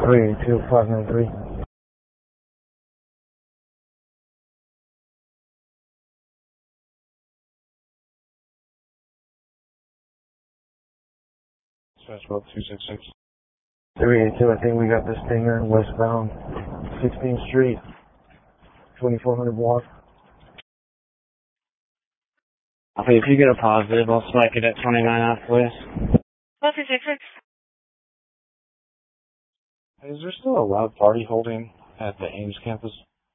382-593. Dispatch 266. 382, I think we got this Stinger westbound 16th Street, 2400 block. Okay, if you get a positive, I'll spike it at 29 after this. 266. Is there still a loud party holding at the Ames campus?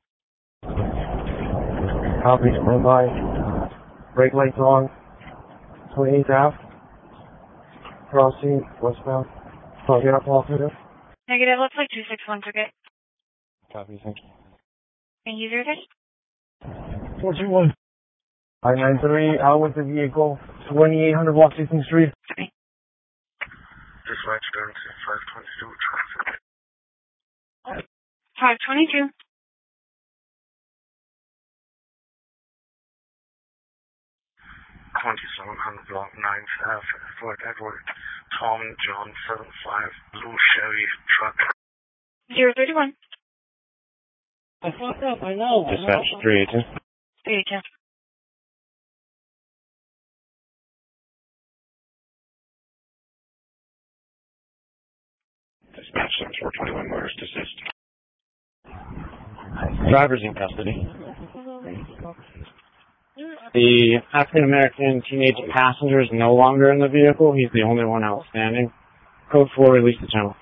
Copy, stand by. Brake lights on. 28th Ave. Crossing, westbound. Get up off of it. Negative, looks like 261 ticket. Copy, thank you. Thank you, sir. 421. I-93, out with the vehicle. 2800 block 16th Street. Dispatch down to 522 traffic. 522. 2700 block 9th Ave, Edward, Tom John 75, blue Chevy truck. 031. I fucked up, I know. Dispatch 382. 382. Dispatch 421 motors desist. Driver's in custody. The African-American teenage passenger is no longer in the vehicle. He's the only one outstanding. Code 4, release the channel.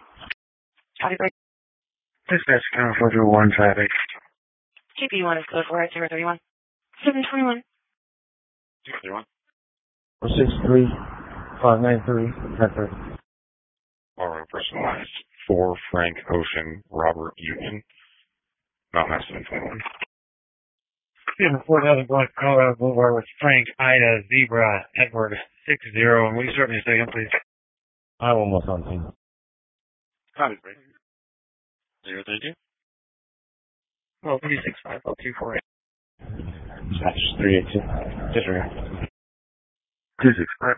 Dispatch count 421 traffic. TP1 is code 4 at 031. 721. 231. 463-593. Bedford. Borrow personalized for Frank Ocean Robert Union. Mount Massive 21. 4000 block Colorado Boulevard with Frank, Ida, Zebra, Edward, 60. Will you start me a second, please? I almost on scene. Copy, break. 032. Oh, 365, 248. Dispatch 382. Disregard. 265.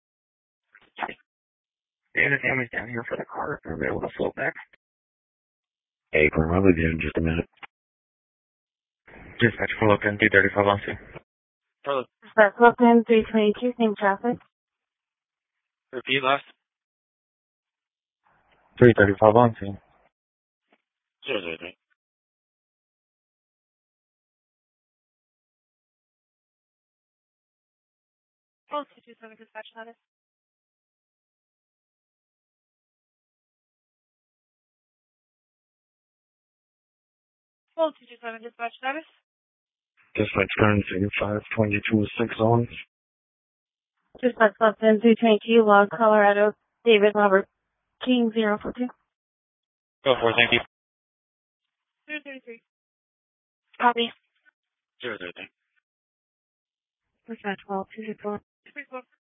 Data damage down here for the car. Are we able to float back? Hey, we're probably in just a minute. Dispatch for Logan, 335 on scene. Dispatch Logan, 322, same traffic. Repeat last. 335 on scene. 003. 227 dispatch status. 227 dispatch status. Dispatch currency 522 6 on. Dispatch Logan, 322, Log, Colorado, David Robert King, 042. Go for it, thank you. 033. Copy. 033. Dispatch 12, 264.